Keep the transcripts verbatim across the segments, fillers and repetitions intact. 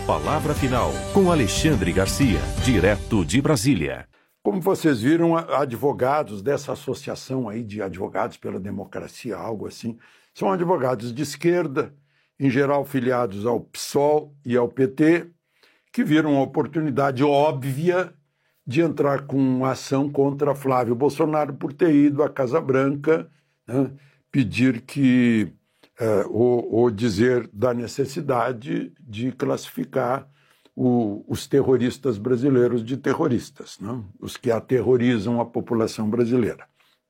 palavra final, com Alexandre Garcia, direto de Brasília. Como vocês viram, advogados dessa associação aí de advogados pela democracia, algo assim, são advogados de esquerda, em geral filiados ao PSOL e ao P T, que viram a oportunidade óbvia de entrar com ação contra Flávio Bolsonaro por ter ido à Casa Branca, né, pedir que, uh, ou, ou dizer da necessidade de classificar o, os terroristas brasileiros de terroristas, né, os que aterrorizam a população brasileira.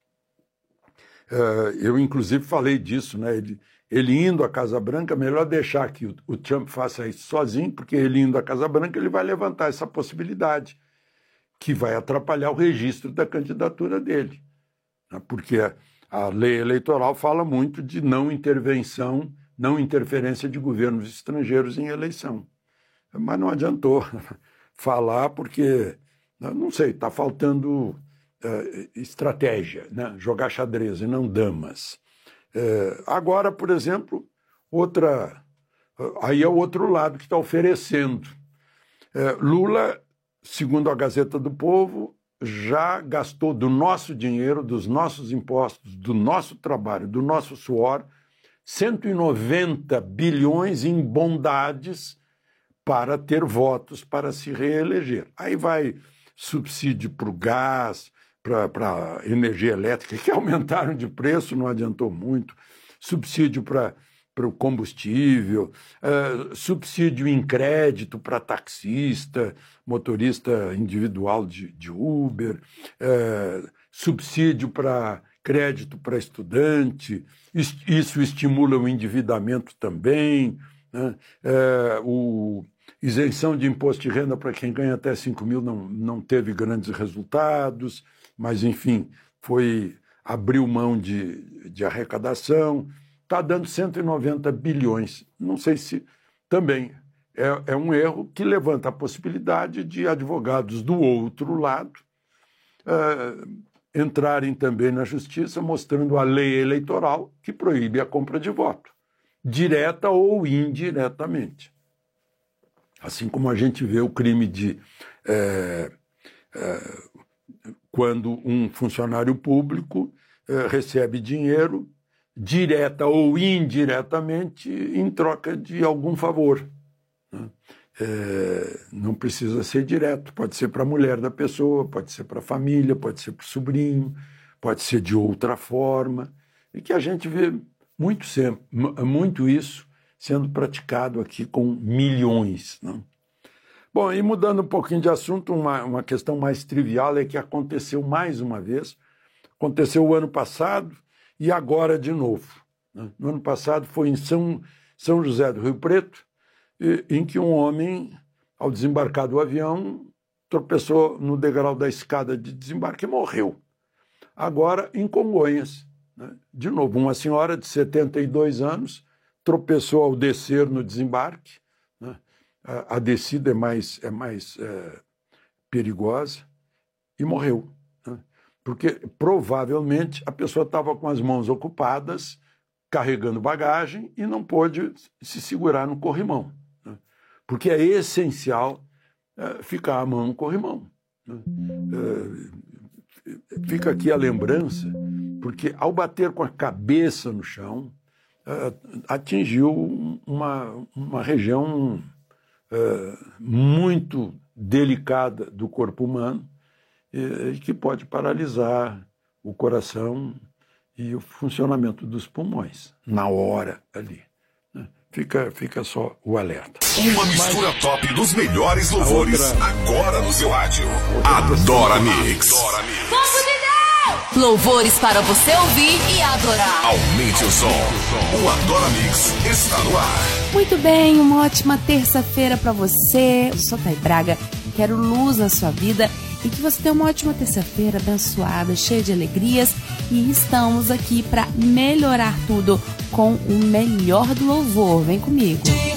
Uh, eu, inclusive, falei disso, né, ele, ele indo à Casa Branca, melhor deixar que o, o Trump faça isso sozinho, porque ele indo à Casa Branca, ele vai levantar essa possibilidade, que vai atrapalhar o registro da candidatura dele, né, porque a lei eleitoral fala muito de não intervenção, não interferência de governos estrangeiros em eleição. Mas não adiantou falar porque, não sei, está faltando uh, estratégia, né? Jogar xadrez e não damas. Uh, agora, por exemplo, outra, uh, aí é o outro lado que está oferecendo. Uh, Lula, segundo a Gazeta do Povo, já gastou do nosso dinheiro, dos nossos impostos, do nosso trabalho, do nosso suor, cento e noventa bilhões em bondades para ter votos para se reeleger. Aí vai subsídio para o gás, para a energia elétrica, que aumentaram de preço, não adiantou muito, subsídio para para o combustível, uh, subsídio em crédito para taxista, motorista individual de, de Uber, uh, subsídio para crédito para estudante, isso estimula o endividamento também, né? Uh, o, isenção de imposto de renda para quem ganha até cinco mil não, não teve grandes resultados, mas, enfim, foi, abriu mão de, de arrecadação. Está dando cento e noventa bilhões. Não sei se também é, é um erro que levanta a possibilidade de advogados do outro lado uh, entrarem também na justiça mostrando a lei eleitoral que proíbe a compra de voto, direta ou indiretamente. Assim como a gente vê o crime de é, é, quando um funcionário público é, recebe dinheiro direta ou indiretamente, em troca de algum favor. Né? É, não precisa ser direto, pode ser para a mulher da pessoa, pode ser para a família, pode ser para o sobrinho, pode ser de outra forma, e que a gente vê muito, sempre, muito isso sendo praticado aqui com milhões. Né? Bom, e mudando um pouquinho de assunto, uma, uma questão mais trivial é que aconteceu mais uma vez, aconteceu o ano passado, e agora de novo. Né? No ano passado foi em São, São José do Rio Preto, em que um homem, ao desembarcar do avião, tropeçou no degrau da escada de desembarque e morreu. Agora, em Congonhas, né? De novo, uma senhora de setenta e dois anos tropeçou ao descer no desembarque, né? a, a descida é mais, é mais é, perigosa, e morreu. Porque provavelmente a pessoa estava com as mãos ocupadas, carregando bagagem e não pôde se segurar no corrimão. Né? Porque é essencial é, ficar a mão no corrimão. Né? É, fica aqui a lembrança, porque ao bater com a cabeça no chão, é, atingiu uma, uma região é, muito delicada do corpo humano, e que pode paralisar o coração e o funcionamento dos pulmões na hora ali. Fica, fica só o alerta. Uma mistura Mas, top dos melhores louvores outra, agora no seu rádio. Adora Mix. Adora Mix. Povo de Deus! Louvores para você ouvir e adorar. Aumente o som. O Adora Mix está no ar. Muito bem, uma ótima terça-feira para você. Eu sou Thay Braga, quero luz na sua vida e que você tenha uma ótima terça-feira abençoada, cheia de alegrias. E estamos aqui para melhorar tudo com o melhor do louvor. Vem comigo.